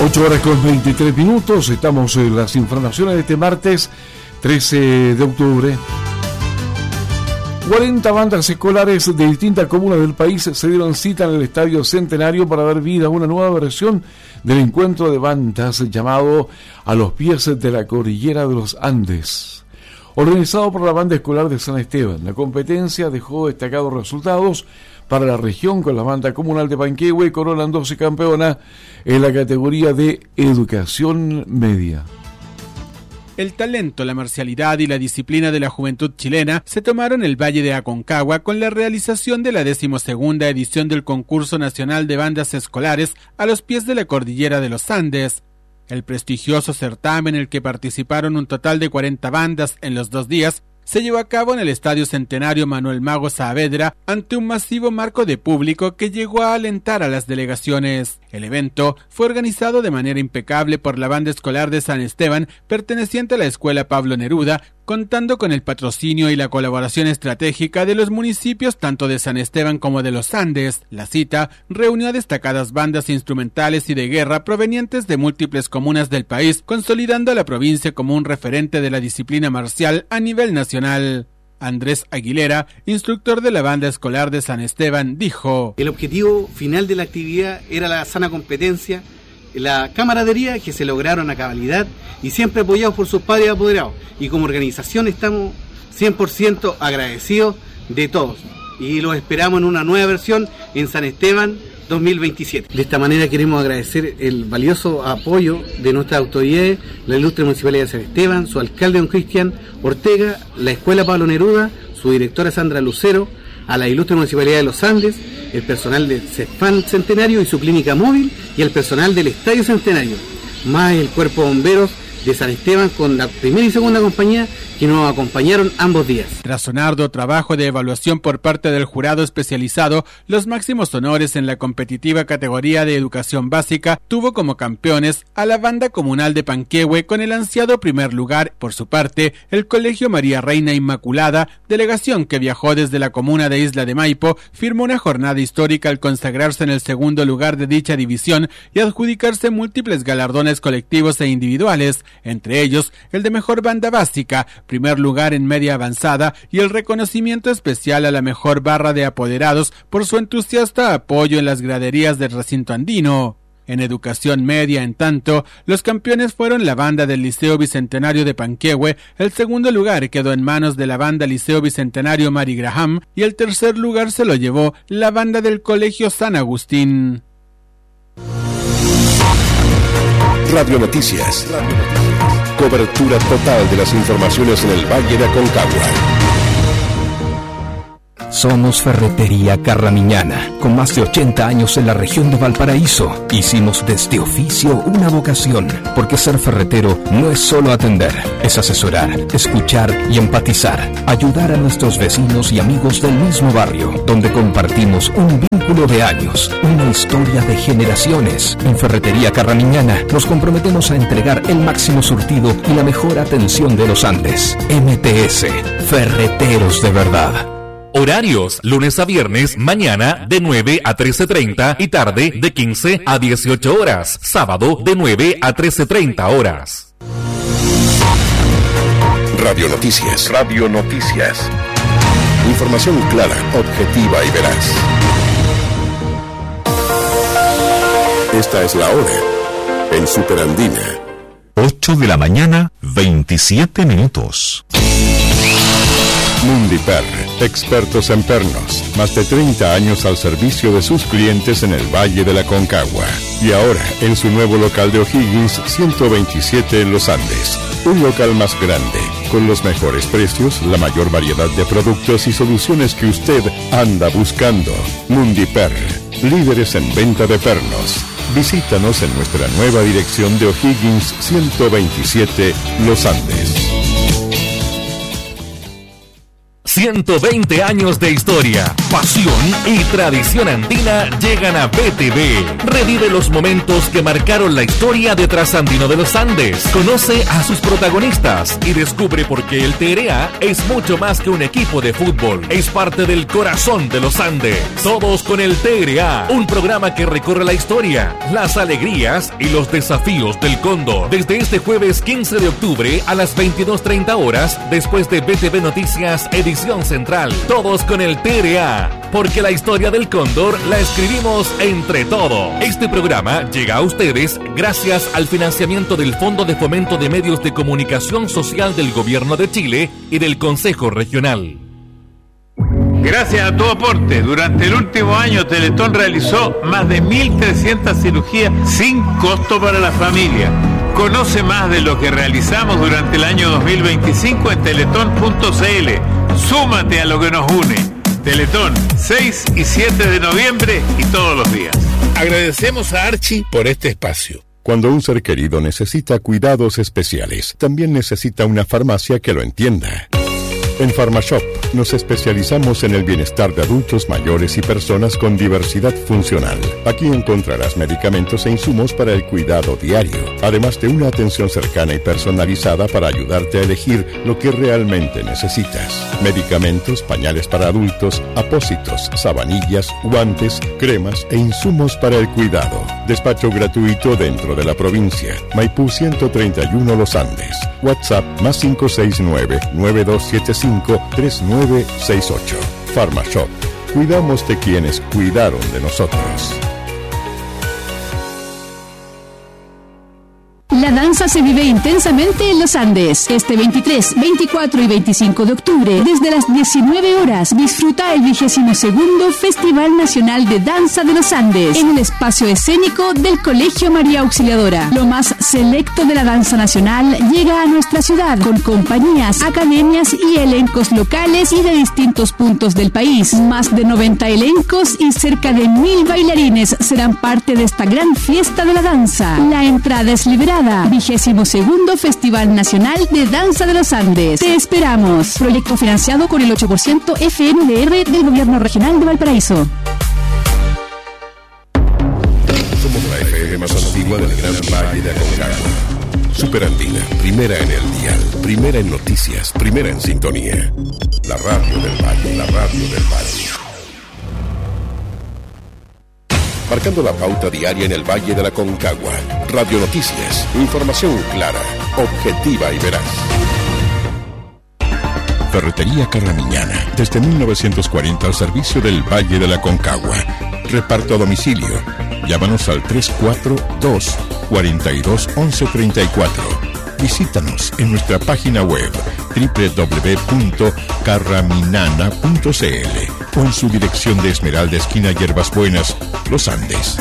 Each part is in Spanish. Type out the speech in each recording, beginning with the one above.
8:23. Estamos en las informaciones de este martes 13 de octubre. 40 bandas escolares de distintas comunas del país se dieron cita en el Estadio Centenario para dar vida a una nueva versión del encuentro de bandas llamado A los pies de la cordillera de los Andes. Organizado por la banda escolar de San Esteban, la competencia dejó destacados resultados para la región, con la banda comunal de Panquehue coronándose campeona en la categoría de educación media. El talento, la marcialidad y la disciplina de la juventud chilena se tomaron el Valle de Aconcagua con la realización de la 12ª edición del Concurso Nacional de Bandas Escolares A los pies de la cordillera de los Andes. El prestigioso certamen, en el que participaron un total de 40 bandas en los 2 días, se llevó a cabo en el Estadio Centenario Manuel Mago Saavedra ante un masivo marco de público que llegó a alentar a las delegaciones. El evento fue organizado de manera impecable por la banda escolar de San Esteban, perteneciente a la Escuela Pablo Neruda, contando con el patrocinio y la colaboración estratégica de los municipios tanto de San Esteban como de los Andes. La cita reunió a destacadas bandas instrumentales y de guerra provenientes de múltiples comunas del país, consolidando a la provincia como un referente de la disciplina marcial a nivel nacional. Andrés Aguilera, instructor de la banda escolar de San Esteban, dijo: el objetivo final de la actividad era la sana competencia, la camaradería que se lograron a cabalidad y siempre apoyados por sus padres apoderados. Y como organización estamos 100% agradecidos de todos y los esperamos en una nueva versión en San Esteban 2027. De esta manera queremos agradecer el valioso apoyo de nuestras autoridades, la ilustre Municipalidad de San Esteban, su alcalde don Cristian Ortega, la Escuela Pablo Neruda, su directora Sandra Lucero, a la ilustre Municipalidad de los Andes, el personal del CESFAN Centenario y su clínica móvil y el personal del Estadio Centenario, más el Cuerpo de Bomberos de San Esteban con la primera y segunda compañía que nos acompañaron ambos días. Tras un arduo trabajo de evaluación por parte del jurado especializado, los máximos honores en la competitiva categoría de educación básica tuvo como campeones a la banda comunal de Panquehue con el ansiado primer lugar. Por su parte, el Colegio María Reina Inmaculada, delegación que viajó desde la comuna de Isla de Maipo, firmó una jornada histórica al consagrarse en el segundo lugar de dicha división y adjudicarse múltiples galardones colectivos e individuales, entre ellos el de mejor banda básica, primer lugar en media avanzada y el reconocimiento especial a la mejor barra de apoderados por su entusiasta apoyo en las graderías del recinto andino. En educación media, en tanto, los campeones fueron la banda del Liceo Bicentenario de Panquehue, el segundo lugar quedó en manos de la banda Liceo Bicentenario Mary Graham y el tercer lugar se lo llevó la banda del Colegio San Agustín. Radio Noticias. Cobertura total de las informaciones en el Valle de Aconcagua. Somos Ferretería Carramiñana, con más de 80 años en la región de Valparaíso. Hicimos de este oficio una vocación, porque ser ferretero no es solo atender, es asesorar, escuchar y empatizar, ayudar a nuestros vecinos y amigos del mismo barrio, donde compartimos un vínculo de años, una historia de generaciones. En Ferretería Carramiñana nos comprometemos a entregar el máximo surtido y la mejor atención de los Andes. MTS, Ferreteros de verdad. Horarios, lunes a viernes, mañana de 9 a 13:30 y tarde de 15 a 18 horas. Sábado de 9 a 13:30 horas. Radio Noticias. Radio Noticias. Información clara, objetiva y veraz. Esta es la hora en Super Andina. 8 de la mañana, 27 minutos. Mundiper, expertos en pernos, más de 30 años al servicio de sus clientes en el Valle de la Aconcagua. Y ahora, en su nuevo local de O'Higgins, 127 en Los Andes. Un local más grande, con los mejores precios, la mayor variedad de productos y soluciones que usted anda buscando. Mundiper, líderes en venta de pernos. Visítanos en nuestra nueva dirección de O'Higgins 127 Los Andes. 120 años de historia, pasión y tradición andina llegan a BTV. Revive los momentos que marcaron la historia de Trasandino de los Andes. Conoce a sus protagonistas y descubre por qué el TRA es mucho más que un equipo de fútbol. Es parte del corazón de los Andes. Todos con el TRA, un programa que recorre la historia, las alegrías y los desafíos del Cóndor. Desde este jueves 15 de octubre a las 22:30 horas, después de BTV Noticias, edición central. Todos con el TRA, porque la historia del Cóndor la escribimos entre todos. Este programa llega a ustedes gracias al financiamiento del Fondo de Fomento de Medios de Comunicación Social del Gobierno de Chile y del Consejo Regional. Gracias a tu aporte, durante el último año Teletón realizó más de 1.300 cirugías sin costo para la familia. Conoce más de lo que realizamos durante el año 2025 en teletón.cl. Súmate a lo que nos une. Teletón, 6 y 7 de noviembre y todos los días. Agradecemos a Archie por este espacio. Cuando un ser querido necesita cuidados especiales, también necesita una farmacia que lo entienda. En PharmaShop nos especializamos en el bienestar de adultos mayores y personas con diversidad funcional. Aquí encontrarás medicamentos e insumos para el cuidado diario, además de una atención cercana y personalizada para ayudarte a elegir lo que realmente necesitas. Medicamentos, pañales para adultos, apósitos, sabanillas, guantes, cremas e insumos para el cuidado. Despacho gratuito dentro de la provincia. Maipú 131 Los Andes. WhatsApp más 569-9275-3968. PharmaShop. Cuidamos de quienes cuidaron de nosotros. La danza se vive intensamente en los Andes. Este 23, 24 y 25 de octubre, desde las 19 horas, disfruta el 22º Festival Nacional de Danza de los Andes en el espacio escénico del Colegio María Auxiliadora. Lo más selecto de la danza nacional llega a nuestra ciudad con compañías, academias y elencos locales y de distintos puntos del país. Más de 90 elencos y cerca de 1.000 bailarines serán parte de esta gran fiesta de la danza. La entrada es liberada. 22º Festival Nacional de Danza de los Andes. Te esperamos. Proyecto financiado con el 8% FNDR del Gobierno Regional de Valparaíso. Somos la FM más antigua del Gran Valle de Aconcagua. Superandina, primera en el dial, primera en noticias, primera en sintonía. La radio del Valle, la radio del Valle. Marcando la pauta diaria en el Valle de la Aconcagua. Radio Noticias, información clara, objetiva y veraz. Ferretería Carramiñana, desde 1940 al servicio del Valle de la Aconcagua. Reparto a domicilio. Llámanos al 342-42-1134. Visítanos en nuestra página web www.carraminana.cl o en su dirección de Esmeralda, esquina Hierbas Buenas, Los Andes.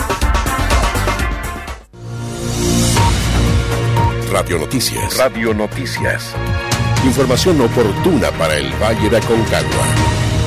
Radio Noticias. Radio Noticias. Información oportuna para el Valle de Aconcagua.